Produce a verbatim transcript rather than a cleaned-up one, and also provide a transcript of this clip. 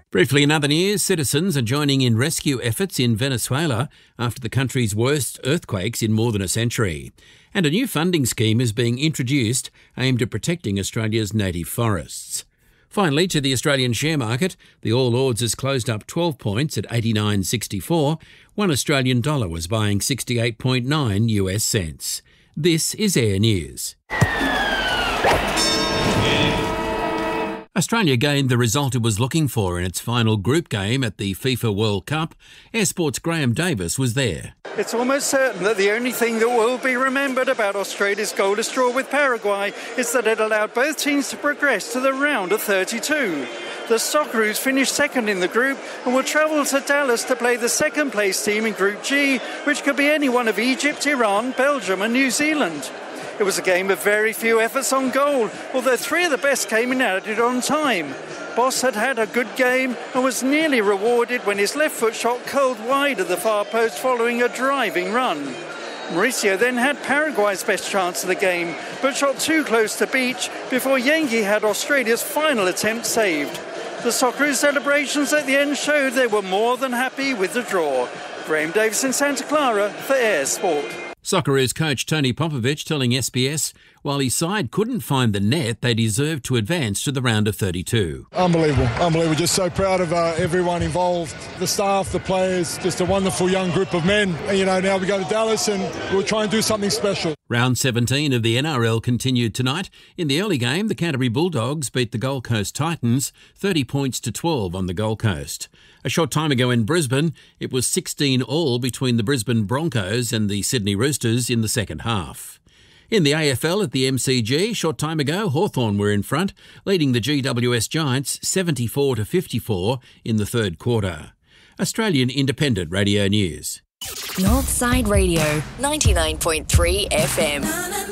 Briefly in other news, citizens are joining in rescue efforts in Venezuela after the country's worst earthquakes in more than a century. And a new funding scheme is being introduced aimed at protecting Australia's native forests. Finally, to the Australian share market, the All Ords has closed up twelve points at eighty-nine sixty-four. One Australian dollar was buying sixty-eight point nine US cents. This is Air News. Australia gained the result it was looking for in its final group game at the FIFA World Cup. Air Sport's Graham Davis was there. It's almost certain that the only thing that will be remembered about Australia's goalless draw with Paraguay is that it allowed both teams to progress to the round of thirty-two. The Socceroos finished second in the group and will travel to Dallas to play the second-place team in Group G, which could be any one of Egypt, Iran, Belgium and New Zealand. It was a game of very few efforts on goal, although three of the best came in added on time. Boss had had a good game and was nearly rewarded when his left foot shot curled wide of the far post following a driving run. Mauricio then had Paraguay's best chance of the game, but shot too close to beach before Yengi had Australia's final attempt saved. The Socceroos celebrations at the end showed they were more than happy with the draw. Graham Davis in Santa Clara for Air Sport. Socceroos coach Tony Popovich telling S B S while his side couldn't find the net, they deserved to advance to the round of thirty-two. Unbelievable, unbelievable. Just so proud of uh, everyone involved, the staff, the players, just a wonderful young group of men. And, you know, now we go to Dallas and we'll try and do something special. Round seventeen of the N R L continued tonight. In the early game, the Canterbury Bulldogs beat the Gold Coast Titans thirty points to twelve on the Gold Coast. A short time ago in Brisbane, it was sixteen all between the Brisbane Broncos and the Sydney Roosters in the second half. In the A F L at the M C G, short time ago, Hawthorn were in front, leading the G W S Giants seventy-four to fifty-four in the third quarter. Australian Independent Radio News. Northside Radio, ninety-nine point three F M.